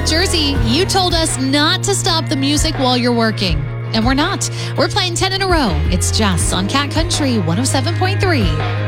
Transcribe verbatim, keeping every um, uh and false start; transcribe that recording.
South Jersey, you told us not to stop the music while you're working. And we're not. We're playing ten in a row. It's Jess on Cat Country one oh seven point three.